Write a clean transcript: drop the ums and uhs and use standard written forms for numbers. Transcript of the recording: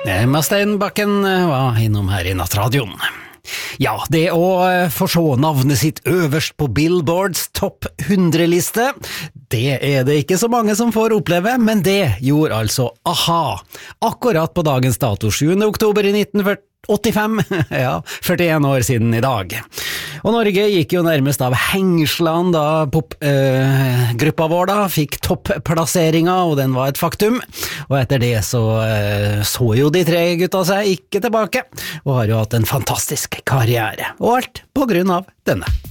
Stein Bakken var innom her i Nattradioen. Ja, det å få se navnet sitt øverst på Billboards topp 100-liste, det er det ikke så mange som får oppleve, men det gjorde altså a-ha. Akkurat på dagens dato, 7. oktober i 1985, ja, 41 år siden i dag. Og Norge gikk jo nærmest av hengslene da popgruppa vår da fikk topplasseringa, og den var et faktum. Og etter det så jo de tre gutta seg ikke tilbake, og har jo hatt en fantastisk karriere. Og alt på grunn av denne.